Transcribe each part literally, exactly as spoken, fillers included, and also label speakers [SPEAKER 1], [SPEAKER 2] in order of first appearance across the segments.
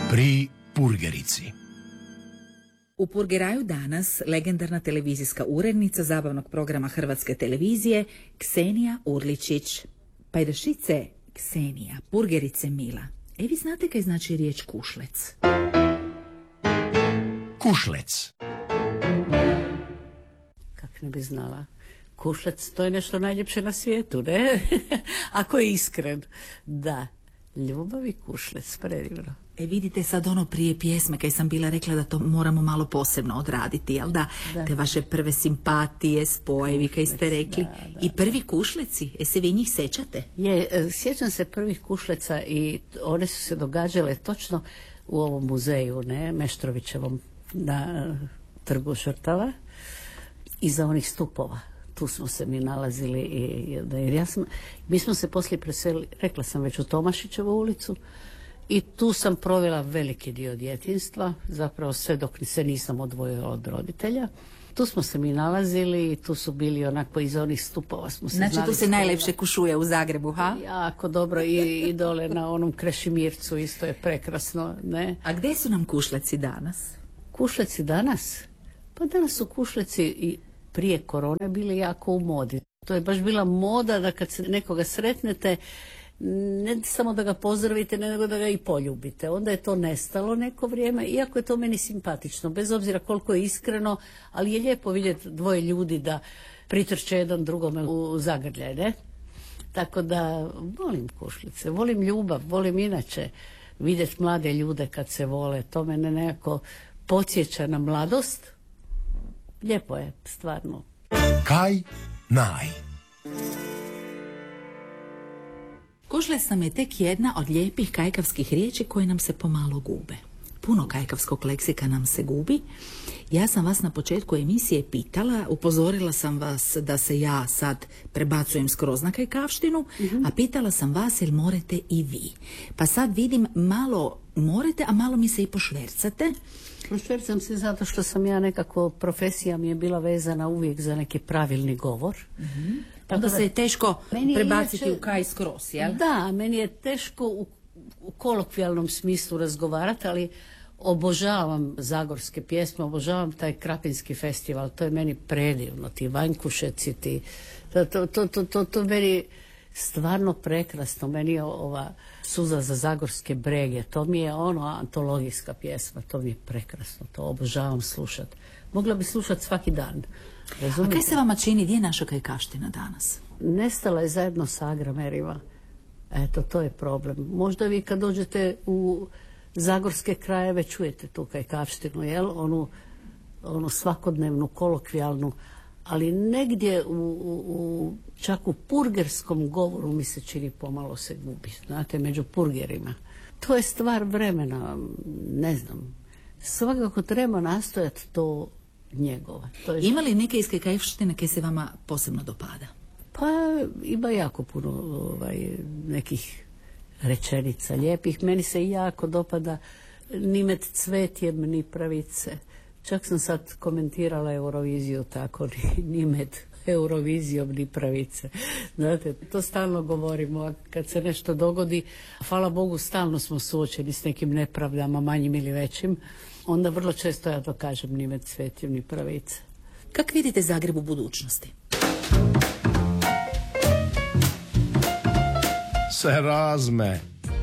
[SPEAKER 1] Pri Purgerici.
[SPEAKER 2] U Purgeraju danas legendarna televizijska urednica zabavnog programa Hrvatske televizije Ksenija Urličić. Pa i dašice Ksenija, Purgerice mila. E, vi znate kaj znači riječ kušlec?
[SPEAKER 1] Kušlec.
[SPEAKER 3] Kak ne bi znala. Kušlec, to je nešto najljepše na svijetu, ne? Ako je iskren. Da, ljubav i kušlec, predivno.
[SPEAKER 2] E, vidite sad ono prije pjesme, kaj sam bila rekla da to moramo malo posebno odraditi, jel da? Da. Te vaše prve simpatije, spojevi, kaj ste rekli. Da, da, i prvi kušleci, e se vi njih sećate?
[SPEAKER 3] Je, sjećam se prvih kušleca i one su se događale točno u ovom muzeju, ne, Meštrovićevom, na Trgu žrtava, iza onih stupova. Tu smo se mi nalazili i, jer ja sam, mi smo se poslije preselili, rekla sam već, u Tomašićevu ulicu i tu sam provela veliki dio djetinjstva, zapravo sve dok se nisam odvojila od roditelja. Tu smo se mi nalazili i tu su bili onako iz onih stupova. Smo se
[SPEAKER 2] znači
[SPEAKER 3] znali
[SPEAKER 2] tu se
[SPEAKER 3] stojila.
[SPEAKER 2] Najlepše kušuje u Zagrebu, ha?
[SPEAKER 3] Jako dobro i, i dole na onom Krešimircu isto je prekrasno, ne?
[SPEAKER 2] A gdje su nam kušleci danas?
[SPEAKER 3] Kušleci danas? Pa danas su kušleci i prije korone bili jako u modi. To je baš bila moda da kad se nekoga sretnete, ne samo da ga pozdravite, nego da ga i poljubite. Onda je to nestalo neko vrijeme, iako je to meni simpatično, bez obzira koliko je iskreno, ali je lijepo vidjeti dvoje ljudi da pritrče jedan drugome u zagrljaj, ne? Tako da volim kušlice, volim ljubav, volim inače vidjeti mlade ljude kad se vole. To mene nekako podsjeća na mladost. Lijepo je, stvarno.
[SPEAKER 1] Kaj naj.
[SPEAKER 2] Kušlec nam je tek jedna od lijepih kajkavskih riječi koje nam se pomalo gube. Puno kajkavskog leksika nam se gubi. Ja sam vas na početku emisije pitala, upozorila sam vas da se ja sad prebacujem skroz na kajkavštinu, mm-hmm. a pitala sam vas jel morete i vi. Pa sad vidim malo morete, a malo mi se i pošvercate.
[SPEAKER 3] Pošvercam se zato što sam ja nekako, profesija mi je bila vezana uvijek za neki pravilni govor.
[SPEAKER 2] Mm-hmm. Tako da se je teško prebaciti inače u kaj skroz, jel?
[SPEAKER 3] Da, meni je teško u, u kolokvijalnom smislu razgovarati, ali obožavam zagorske pjesme, obožavam taj Krapinski festival, to je meni predivno, ti Vanjkušeci, ti, to, to, to, to, to, to meni stvarno prekrasno, meni je ova Suza za zagorske brege, to mi je ono antologijska pjesma, to mi je prekrasno, to obožavam slušati. Mogla bi slušati svaki dan. Razumite?
[SPEAKER 2] A kaj se vama čini, gdje je naša kajkavština danas?
[SPEAKER 3] Nestala je zajedno sa agramerima. Eto, to je problem. Možda vi kad dođete u zagorske krajeve čujete tu kajkavštinu, jel? Onu, onu svakodnevnu, kolokvijalnu, ali negdje u, u, u, čak u purgerskom govoru mi se čini pomalo se gubi, znate, među purgerima. To je stvar vremena, ne znam. Svakako treba nastojati to njegova. To je...
[SPEAKER 2] Ima li neke iz kajkavštine koje se vama posebno dopada?
[SPEAKER 3] Pa ima jako puno ovaj, nekih rečenica lijepih. Meni se jako dopada ni med cvetjem, ni pravice. Čak sam sad komentirala Euroviziju tako, ni, ni med Eurovizijom, ni pravice. Znate, to stalno govorimo, a kad se nešto dogodi, hvala Bogu, stalno smo suočeni s nekim nepravdama, manjim ili većim, onda vrlo često ja to kažem, ni med cvetjem, ni pravice.
[SPEAKER 2] Kako vidite Zagreb u budućnosti?
[SPEAKER 1] Se razme.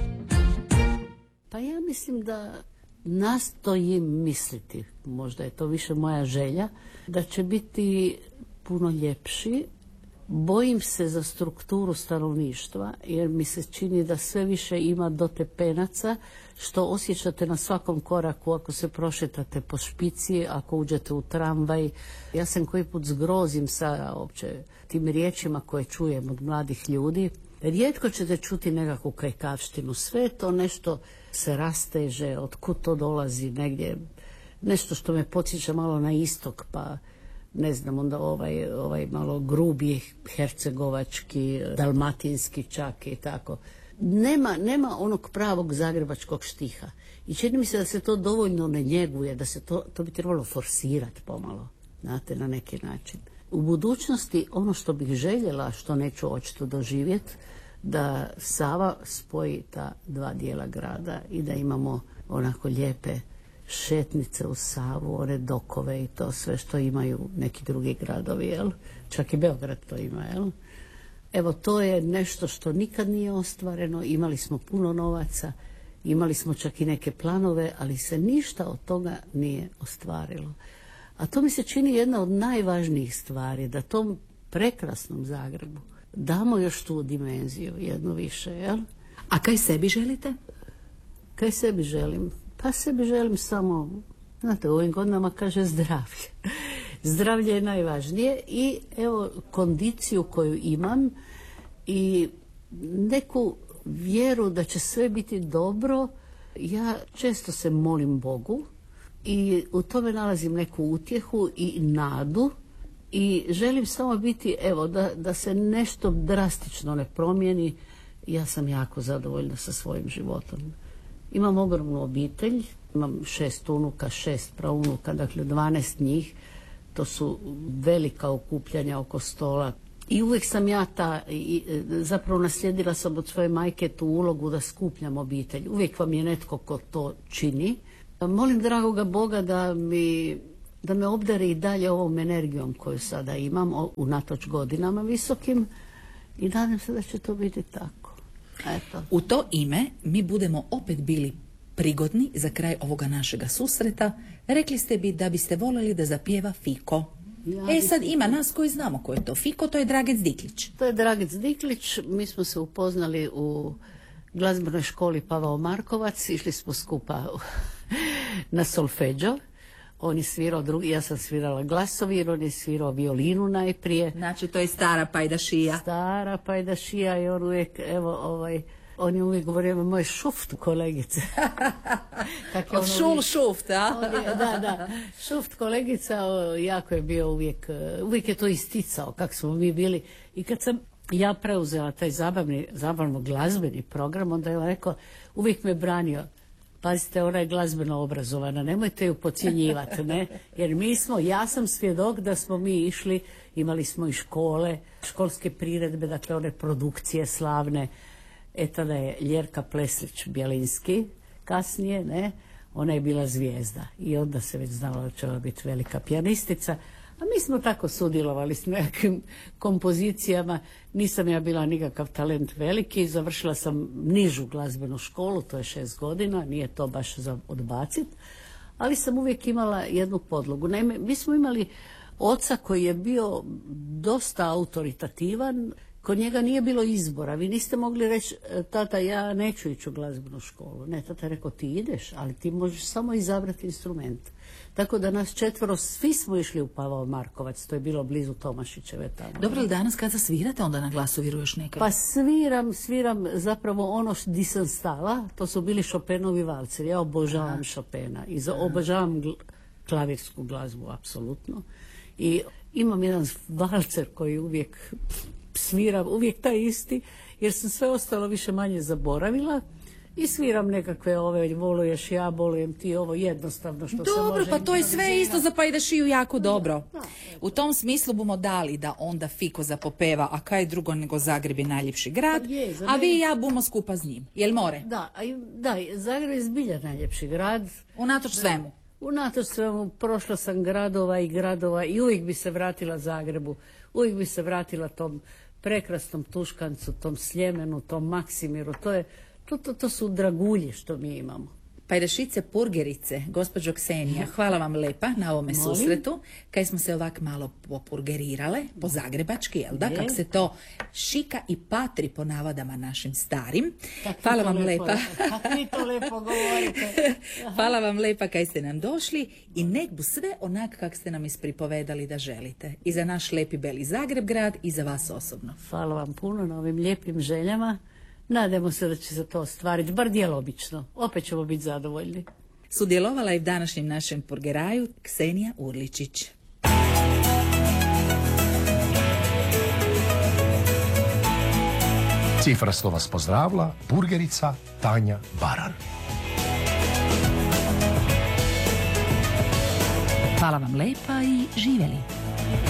[SPEAKER 3] Pa ja mislim da nastojim misliti, možda je to više moja želja, da će biti puno ljepši. Bojim se za strukturu stanovništva, jer mi se čini da sve više ima dotepenaca, što osjećate na svakom koraku ako se prošetate po špici, ako uđete u tramvaj. Ja sam koji put zgrozim sa opće tim riječima koje čujem od mladih ljudi. Rijetko ćete čuti nekakvu kajkavštinu, sve to nešto se rasteže, od kud to dolazi, negdje nešto što me podsjeća malo na istok, pa ne znam, onda ovaj, ovaj malo grubi hercegovački, dalmatinski čak i tako. Nema, nema onog pravog zagrebačkog štiha. I čini mi se da se to dovoljno ne njeguje, da se to, to bi trebalo forsirati pomalo, znate, na neki način. U budućnosti ono što bih željela, što neću očito doživjeti, da Sava spoji ta dva dijela grada i da imamo onako lijepe šetnice u Savu, one dokove i to sve što imaju neki drugi gradovi, jel? Čak i Beograd to ima, jel? Evo, to je nešto što nikad nije ostvareno, imali smo puno novaca, imali smo čak i neke planove, ali se ništa od toga nije ostvarilo. A to mi se čini jedna od najvažnijih stvari, da tom prekrasnom Zagrebu damo još tu dimenziju, jednu više, jel?
[SPEAKER 2] A kaj sebi želite?
[SPEAKER 3] Kaj sebi želim? Pa sebi želim samo, znate, u ovim godinama kaže zdravlje. Zdravlje je najvažnije i evo kondiciju koju imam i neku vjeru da će sve biti dobro. Ja često se molim Bogu i u tome nalazim neku utjehu i nadu i želim samo biti, evo, da, da se nešto drastično ne promijeni. Ja sam jako zadovoljna sa svojim životom. Imam ogromnu obitelj, imam šest unuka, šest praunuka, dakle dvanaest njih. To su velika okupljanja oko stola. I uvijek sam ja ta, i, zapravo naslijedila sam od svoje majke tu ulogu da skupljam obitelj. Uvijek vam je netko ko to čini. Molim dragoga Boga da mi, da me obdari i dalje ovom energijom koju sada imam, unatoč godinama visokim, i nadam se da će to biti tako. Eto.
[SPEAKER 2] U to ime mi budemo opet bili prigodni za kraj ovoga našega susreta. Rekli ste bi da biste voljeli da zapjeva Fiko. Ja, e sad ima nas koji znamo ko je to Fiko, to je Dragec Diklić.
[SPEAKER 3] To je Dragec Diklić, mi smo se upoznali u glazbenoj školi Pavao Markovac, išli smo skupa na solfeđo. On je svirao drugi, ja sam svirala glasovir, on je svirao violinu najprije.
[SPEAKER 2] Znači to je stara pajdašija.
[SPEAKER 3] Stara pajdašija i on uvijek, evo, ovaj, on je uvijek govorio, moj šuft, kolegice.
[SPEAKER 2] Od šul šuft, a?
[SPEAKER 3] Je, da, da, šuft kolegica, o, jako je bio uvijek, uvijek je to isticao, kak smo mi bili. I kad sam ja preuzela taj zabavni, zabavno glazbeni program, onda je on rekao, uvijek me branio. Pazite, ona je glazbeno obrazovana, nemojte ju podcjenjivati, ne? Jer mi smo, ja sam svjedok da smo mi išli, imali smo i škole, školske priredbe, dakle one produkcije slavne. E tada je Ljerka Pleslić-Bjelinski, kasnije, ne? Ona je bila zvijezda i onda se već znalo da će ona biti velika pijanistica. A mi smo tako sudjelovali s nekakvim kompozicijama. Nisam ja bila nikakav talent veliki, završila sam nižu glazbenu školu, to je šest godina, nije to baš za odbacit, ali sam uvijek imala jednu podlogu. Naime, mi smo imali oca koji je bio dosta autoritativan, kod njega nije bilo izbora. Vi niste mogli reći, tata, ja neću ići u glazbenu školu. Ne, tata je rekao, ti ideš, ali ti možeš samo izabrati instrument. Tako da nas četvoro, svi smo išli u Pavao Markovac, to je bilo blizu Tomašićeve tamo.
[SPEAKER 2] Dobro, li danas kada svirate onda na glasoviru još nekaj?
[SPEAKER 3] Pa sviram, sviram zapravo ono di sam stala, to su bili Chopinovi valceri. Ja obožavam Chopina i za, obožavam gl- klavirsku glazbu, apsolutno. I imam jedan valcer koji uvijek sviram, uvijek taj isti, jer sam sve ostalo više manje zaboravila. I sviram nekakve ove, voluješ ja, bolujem ti, ovo jednostavno što
[SPEAKER 2] dobro,
[SPEAKER 3] se može...
[SPEAKER 2] Dobro, pa to je sve isto za pajdašiju jako dobro. Da, da, u tom smislu bomo dali da onda Fiko zapopeva, a kaj drugo nego Zagreb je najljepši grad, je, a vi i ja bumo skupa s njim. Jel more?
[SPEAKER 3] Da, da, Zagreb je zbilja najljepši grad.
[SPEAKER 2] Unatoč svemu?
[SPEAKER 3] Unatoč svemu, prošla sam gradova i gradova i uvijek bi se vratila Zagrebu, uvijek bi se vratila tom prekrasnom Tuškancu, tom Sljemenu, tom Maksimiru, to je... To, to, to su dragulje što mi imamo.
[SPEAKER 2] Pajdašice Purgerice, gospođo Ksenija, hvala vam lepa na ovome Molim? susretu. Kaj smo se ovak malo popurgerirale, po zagrebački, jel da? Je. Kak se to šika i patri po navadama našim starim.
[SPEAKER 3] Kak
[SPEAKER 2] hvala vam
[SPEAKER 3] lepo,
[SPEAKER 2] lepa.
[SPEAKER 3] Kako vi to lepo govorite.
[SPEAKER 2] Hvala vam lepa kaj ste nam došli i nek bu sve onak kak ste nam ispripovedali da želite. I za naš lepi beli Zagreb grad i za vas osobno.
[SPEAKER 3] Hvala vam puno na ovim lijepim željama. Nadamo se da će se to ostvariti, bar djelomično. Opet ćemo biti zadovoljni.
[SPEAKER 2] Sudjelovala je u današnjem našem purgeraju Ksenija Urličić.
[SPEAKER 1] Cifrasto vas pozdravila purgerica Tanja Baran.
[SPEAKER 2] Hvala vam lepa i živjeli.